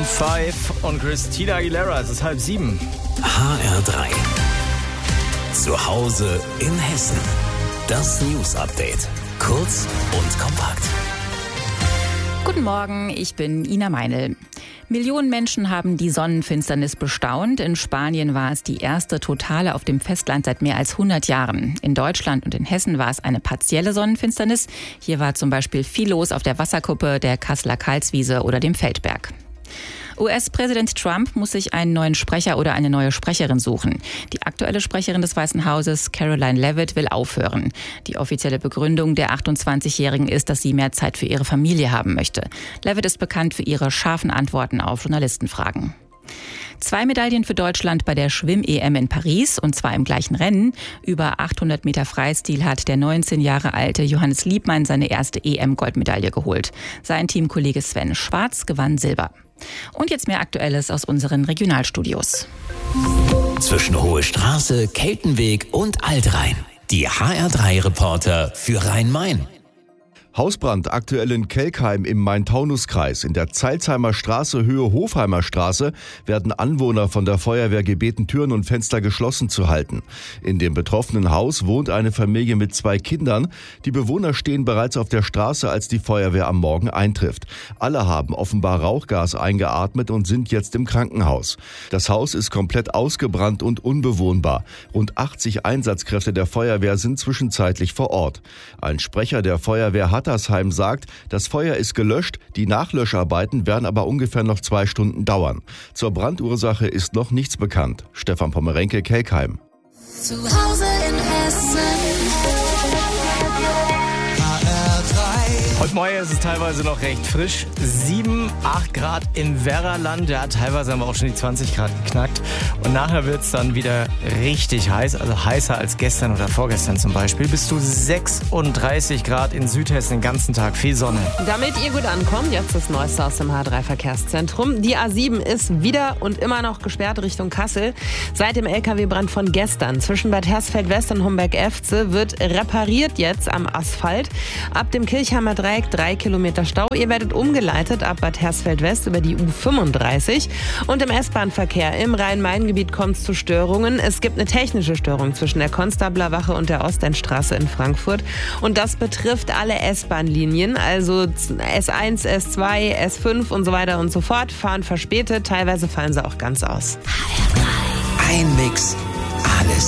5 und Christina Aguilera. Es ist 6:30. HR3. Zu Hause in Hessen. Das News Update. Kurz und kompakt. Guten Morgen, ich bin Ina Meinl. Millionen Menschen haben die Sonnenfinsternis bestaunt. In Spanien war es die erste totale auf dem Festland seit mehr als 100 Jahren. In Deutschland und in Hessen war es eine partielle Sonnenfinsternis. Hier war zum Beispiel viel los auf der Wasserkuppe, der Kasseler Karlswiese oder dem Feldberg. US-Präsident Trump muss sich einen neuen Sprecher oder eine neue Sprecherin suchen. Die aktuelle Sprecherin des Weißen Hauses, Karoline Leavitt, will aufhören. Die offizielle Begründung der 28-Jährigen ist, dass sie mehr Zeit für ihre Familie haben möchte. Leavitt ist bekannt für ihre scharfen Antworten auf Journalistenfragen. 2 Medaillen für Deutschland bei der Schwimm-EM in Paris, und zwar im gleichen Rennen. Über 800 Meter Freistil hat der 19 Jahre alte Johannes Liebmann seine erste EM-Goldmedaille geholt. Sein Teamkollege Sven Schwarz gewann Silber. Und jetzt mehr Aktuelles aus unseren Regionalstudios. Zwischen Hohe Straße, Keltenweg und Altrhein. Die HR3-Reporter für Rhein-Main. Hausbrand aktuell in Kelkheim im Main-Taunus-Kreis. In der Zeilsheimer Straße, Höhe Hofheimer Straße, werden Anwohner von der Feuerwehr gebeten, Türen und Fenster geschlossen zu halten. In dem betroffenen Haus wohnt eine Familie mit 2 Kindern. Die Bewohner stehen bereits auf der Straße, als die Feuerwehr am Morgen eintrifft. Alle haben offenbar Rauchgas eingeatmet und sind jetzt im Krankenhaus. Das Haus ist komplett ausgebrannt und unbewohnbar. Rund 80 Einsatzkräfte der Feuerwehr sind zwischenzeitlich vor Ort. Ein Sprecher der Feuerwehr Hattersheim sagt, das Feuer ist gelöscht, die Nachlöscharbeiten werden aber ungefähr noch 2 Stunden dauern. Zur Brandursache ist noch nichts bekannt. Stefan Pommerenke, Kelkheim. Zu Hause in Hessen. Heute Morgen ist es teilweise noch recht frisch. 7, 8 Grad im Werraland. Ja, teilweise haben wir auch schon die 20 Grad geknackt. Und nachher wird es dann wieder richtig heiß, also heißer als gestern oder vorgestern zum Beispiel. Bis zu 36 Grad in Südhessen den ganzen Tag. Viel Sonne. Damit ihr gut ankommt, jetzt das Neueste aus dem H3-Verkehrszentrum. Die A7 ist wieder und immer noch gesperrt Richtung Kassel. Seit dem LKW-Brand von gestern zwischen Bad Hersfeld-West und Homberg-Efze wird repariert jetzt am Asphalt. Ab dem Kirchheimer Dreieck 3 Kilometer Stau. Ihr werdet umgeleitet ab Bad Hersfeld-West über die U35. Und im S-Bahn-Verkehr im Rhein-Main-Gebiet kommt es zu Störungen. Es gibt eine technische Störung zwischen der Konstablerwache und der Ostendstraße in Frankfurt. Und das betrifft alle S-Bahn-Linien, also S1, S2, S5 und so weiter und so fort, fahren verspätet. Teilweise fallen sie auch ganz aus. Ein Mix,